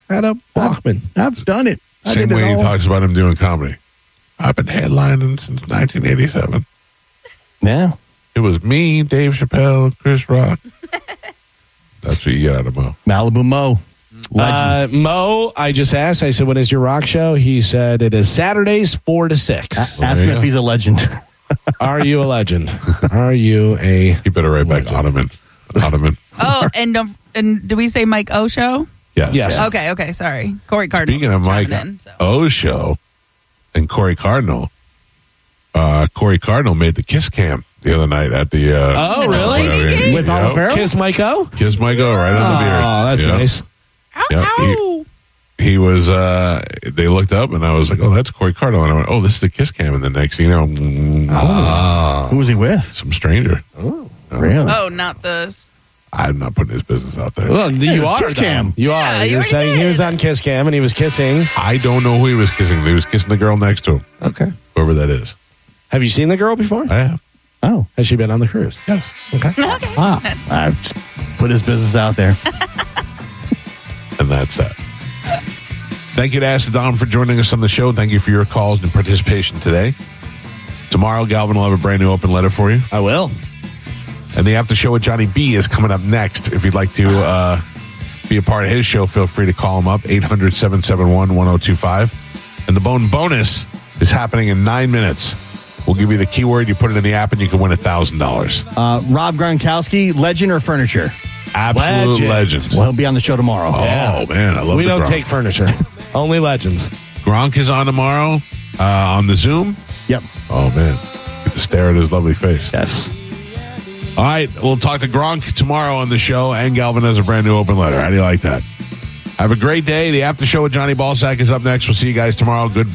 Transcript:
at a Bachman. I've done it. I Same did it way he all. talks about him doing comedy. I've been headlining since 1987. Yeah. It was me, Dave Chappelle, Chris Rock. That's what you get out of Mo. Malibu Mo. Legend. Mo, I just asked. I said, when is your rock show? He said it is Saturdays 4 to 6. Ask him if he's a legend. Are you a legend? Are you a... He better write back Ottoman. Oh, and do we say Mike O show? Yes. Yes. Okay, sorry. Corey Cardinal. Speaking of was Mike chiming in, so. O show and Corey Cardinal, Corey Cardinal made the Kiss Cam the other night at the... Oh, really? With Olivero? Kiss Mike O? Kiss Mike O right on the beard. Oh, that's Yep. nice. Yep. He was, they looked up and I was like, oh, that's Corey Cardinal. And I went, oh, this is the Kiss Cam. And the next thing you know, Who was he with? some stranger. Really? Oh, not the... I'm not putting his business out there. Well, you are. Kiss though. Cam. You are. Yeah, you You're already saying he did. was on Kiss Cam and he was kissing. I don't know who he was kissing. He was kissing the girl next to him, Okay. whoever that is. Have you seen the girl before? I have. Oh. Has she been on the cruise? Yes. Okay. Okay. Wow. I just put his business out there. And that's that. Thank you to Acid Dom for joining us on the show. Thank you for your calls and participation today. Tomorrow, Galvin will have a brand new open letter for you. I will. And the after show with Johnny B is coming up next. If you'd like to be a part of his show, feel free to call him up, 800-771-1025. And the Bone Bonus is happening in 9 minutes. We'll give you the keyword, you put it in the app, and you can win $1,000. Rob Gronkowski, legend or furniture? Absolute legend. Well, he'll be on the show tomorrow. Oh, man, I love We the don't Gronk. take furniture. Only legends. Gronk is on tomorrow on the Zoom. Yep. Oh, man. Get to stare at his lovely face. Yes. All right, we'll talk to Gronk tomorrow on the show, and Galvin has a brand new open letter. How do you like that? Have a great day. The after show with Johnny Ballsack is up next. We'll see you guys tomorrow. Goodbye.